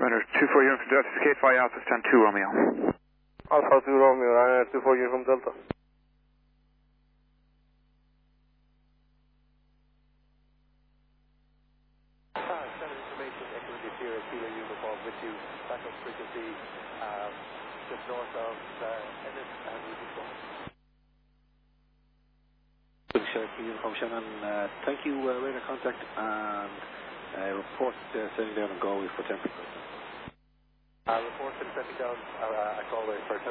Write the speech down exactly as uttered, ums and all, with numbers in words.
Runner two four Uniform Delta, K five Alpha, stand two Romeo. Alpha two Romeo, Runner two four Uniform Delta. With you, backup frequency um, just north of uh, Ennis and Ruby. Uniform Shannon, uh, thank you, uh, radar contact, and uh, report uh, sending down and Galway for temperature. Uh, report setting down uh, at Galway for temperature.